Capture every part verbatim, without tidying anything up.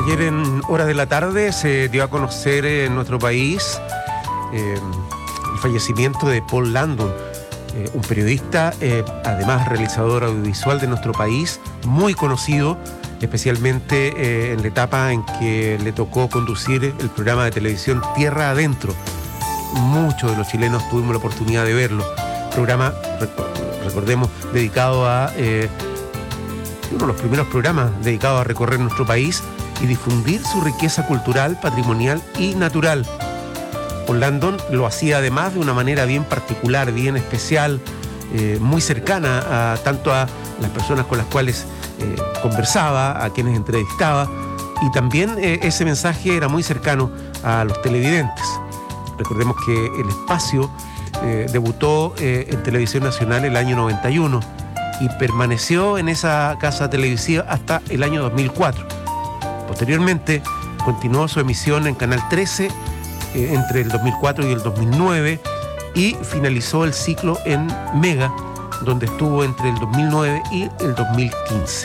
Ayer en horas de la tarde se dio a conocer en nuestro país eh, el fallecimiento de Paul Landon, eh, un periodista, eh, además realizador audiovisual de nuestro país, muy conocido, especialmente eh, en la etapa en que le tocó conducir el programa de televisión Tierra Adentro. Muchos de los chilenos tuvimos la oportunidad de verlo. Programa, recordemos, dedicado a... Eh, uno de los primeros programas dedicados a recorrer nuestro país y difundir su riqueza cultural, patrimonial y natural. Paul Landon lo hacía además de una manera bien particular, bien especial, eh, muy cercana a tanto a las personas con las cuales eh, conversaba, a quienes entrevistaba, y también eh, ese mensaje era muy cercano a los televidentes. Recordemos que el espacio eh, debutó eh, en Televisión Nacional el año noventa y uno y permaneció en esa casa televisiva hasta el año dos mil cuatro. Posteriormente continuó su emisión en Canal trece eh, entre el dos mil cuatro y el dos mil nueve y finalizó el ciclo en Mega, donde estuvo entre el dos mil nueve y el dos mil quince.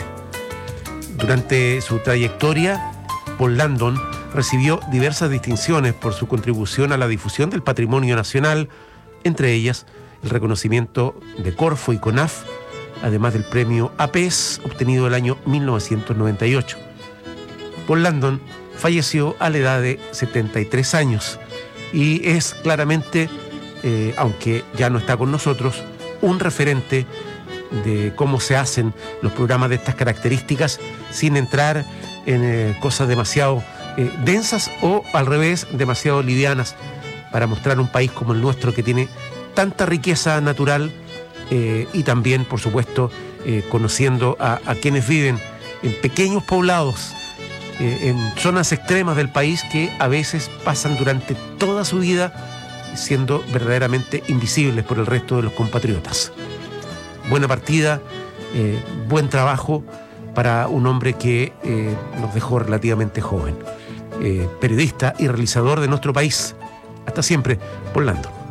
Durante su trayectoria, Paul Landon recibió diversas distinciones por su contribución a la difusión del patrimonio nacional, entre ellas el reconocimiento de Corfo y CONAF, además del premio A P E S obtenido el año mil novecientos noventa y ocho. Paul Landon falleció a la edad de setenta y tres años y es claramente, eh, aunque ya no está con nosotros, un referente de cómo se hacen los programas de estas características sin entrar en eh, cosas demasiado eh, densas o al revés, demasiado livianas, para mostrar un país como el nuestro que tiene tanta riqueza natural eh, y también, por supuesto, eh, conociendo a, a quienes viven en pequeños poblados, eh, en zonas extremas del país que a veces pasan durante toda su vida siendo verdaderamente invisibles por el resto de los compatriotas. Buena partida, eh, buen trabajo para un hombre que eh, nos dejó relativamente joven. Eh, periodista y realizador de nuestro país. Hasta siempre, Paul Landon.